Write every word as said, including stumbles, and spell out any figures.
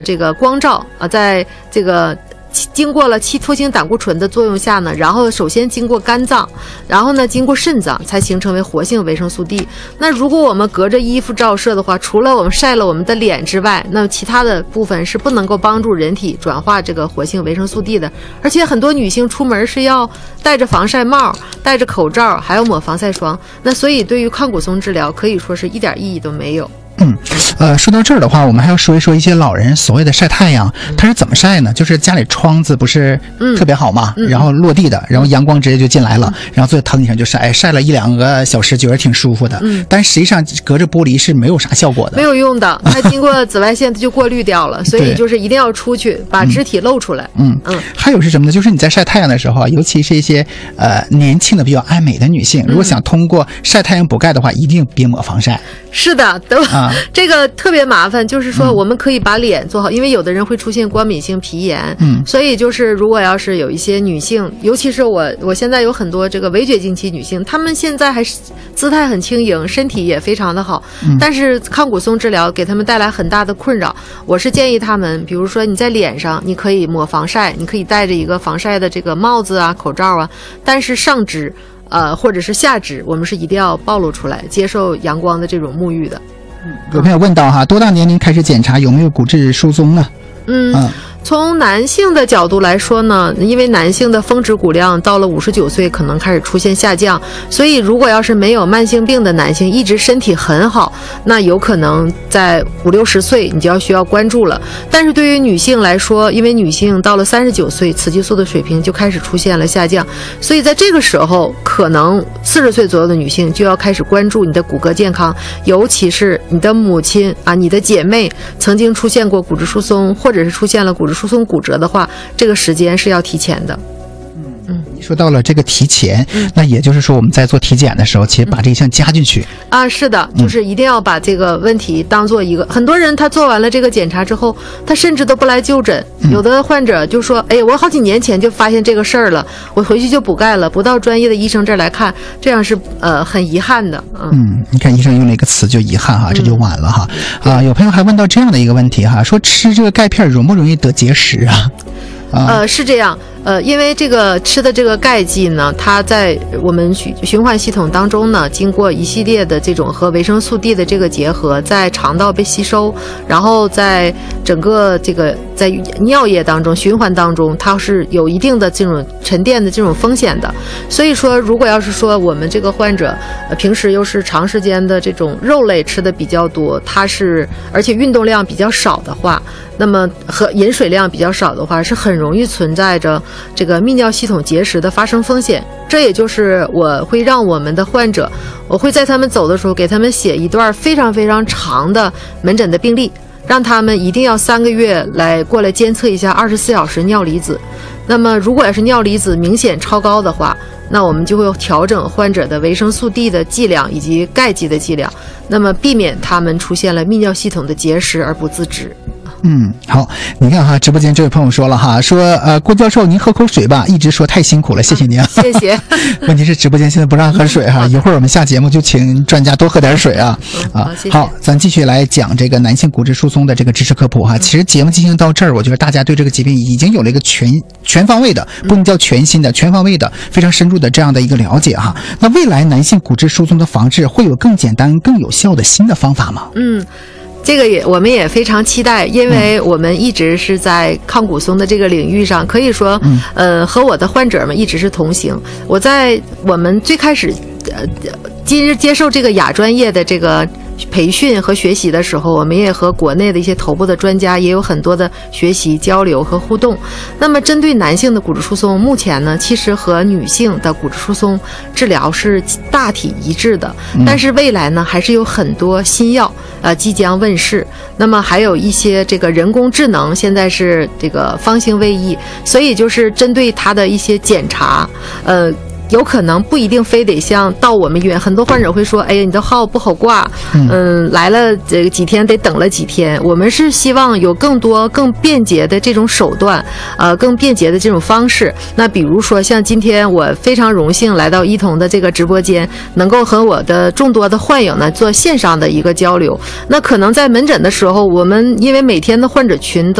这个光照啊，在这个经过了七脱氢胆固醇的作用下呢，然后首先经过肝脏，然后呢经过肾脏，才形成为活性维生素 D。那如果我们隔着衣服照射的话，除了我们晒了我们的脸之外，那其他的部分是不能够帮助人体转化这个活性维生素 D 的。而且很多女性出门是要戴着防晒帽、戴着口罩，还要抹防晒霜。那所以对于抗骨松治疗可以说是一点意义都没有。 嗯，呃，说到这儿的话，我们还要说一说一些老人所谓的晒太阳，他是怎么晒呢？就是家里窗子不是特别好嘛，嗯、然后落地的，然后阳光直接就进来了，嗯、然后坐在藤椅上就晒，晒了一两个小时，觉得挺舒服的。嗯，但实际上隔着玻璃是没有啥效果的， 没有用的，它经过紫外线它就过滤掉了，所以就是一定要出去把肢体露出来。嗯嗯， 还有是什么呢？就是你在晒太阳的时候，尤其是一些呃年轻的比较爱美的女性，如果想通过晒太阳补钙的话，一定别抹防晒。 是的，都。啊这个特别麻烦，就是说我们可以把脸做好，嗯、因为有的人会出现光敏性皮炎，嗯，所以就是如果要是有一些女性，尤其是我，我现在有很多这个围绝经期女性，她们现在还是姿态很轻盈，身体也非常的好，嗯、但是抗骨松治疗给她们带来很大的困扰。我是建议她们，比如说你在脸上你可以抹防晒，你可以戴着一个防晒的这个帽子啊、口罩啊，但是上肢呃或者是下肢，我们是一定要暴露出来，接受阳光的这种沐浴的。 有朋友问到哈，多大年龄开始检查有没有骨质疏松呢？ 嗯，嗯从男性的角度来说呢，因为男性的峰值骨量到了五十九岁可能开始出现下降，所以如果要是没有慢性病的男性一直身体很好，那有可能在五六十岁你就要需要关注了。但是对于女性来说，因为女性到了三十九岁雌激素的水平就开始出现了下降，所以在这个时候可能四十岁左右的女性就要开始关注你的骨骼健康，尤其是你的母亲啊、你的姐妹曾经出现过骨质疏松，或者是出现了骨质疏松骨折的话，这个时间是要提前的。 嗯，你说到了这个提前，嗯、那也就是说我们在做体检的时候，其实把这一项加进去、 嗯、啊，是的，就是一定要把这个问题当做一个。嗯、很多人他做完了这个检查之后，他甚至都不来就诊。嗯、有的患者就说：“哎，我好几年前就发现这个事儿了，我回去就补钙了，不到专业的医生这儿来看，这样是呃很遗憾的。嗯” 嗯，你看医生用了一个词就遗憾哈，这就晚了哈。嗯、啊，有朋友还问到这样的一个问题哈，说吃这个钙片容不容易得结石啊？ 呃，是这样，呃，因为这个吃的这个钙剂呢，它在我们循循环系统当中呢，经过一系列的这种和维生素 D 的这个结合，在肠道被吸收，然后在整个这个在尿液当中循环当中，它是有一定的这种沉淀的这种风险的。所以说，如果要是说我们这个患者、呃、平时又是长时间的这种肉类吃的比较多，它是而且运动量比较少的话，那么和饮水量比较少的话，是很容易存在着这个泌尿系统结石的发生风险。这也就是我会让我们的患者，我会在他们走的时候给他们写一段非常非常长的门诊的病历，让他们一定要三个月来过来监测一下二十四小时尿离子。那么如果要是尿离子明显超高的话，那我们就会调整患者的维生素 D 的剂量以及钙剂的剂量，那么避免他们出现了泌尿系统的结石而不自知。 嗯，好，你看哈，直播间这位朋友说了哈，说呃，郭教授您喝口水吧，一直说太辛苦了，谢谢您啊， 谢谢。 问题是直播间现在不让喝水哈，一会儿我们下节目就请专家多喝点水啊。 嗯、啊，谢谢。 好，咱继续来讲这个男性骨质疏松的这个知识科普哈。其实节目进行到这儿，我觉得大家对这个疾病已经有了一个全全方位的，不能叫全新的，全方位的，非常深入的这样的一个了解哈。那未来男性骨质疏松的防治会有更简单、更有效的新的方法吗？ 嗯。这个也我们也非常期待，因为我们一直是在抗骨松的这个领域上，可以说，呃，和我的患者们一直是同行。我在我们最开始，呃，今日接受这个亚专业的这个培训和学习的时候，我们也和国内的一些头部的专家也有很多的学习交流和互动。那么针对男性的骨质疏松，目前呢，其实和女性的骨质疏松治疗是大体一致的，但是未来呢，还是有很多新药呃即将问世。那么还有一些这个人工智能现在是这个方兴未艾，所以就是针对它的一些检查，呃有可能不一定非得像到我们医院，很多患者会说，哎呀，你的号不好挂，嗯，嗯来了这个几天得等了几天。我们是希望有更多更便捷的这种手段，呃，更便捷的这种方式。那比如说像今天我非常荣幸来到一同的这个直播间，能够和我的众多的患友呢做线上的一个交流。那可能在门诊的时候，我们因为每天的患者群都